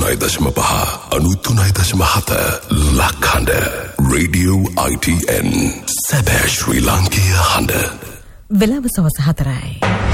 93.5 ලක්හඬ Radio ITN සැබෑ ශ්‍රී ලාංකීය හඬ. වෙලාව සවස් 4යි.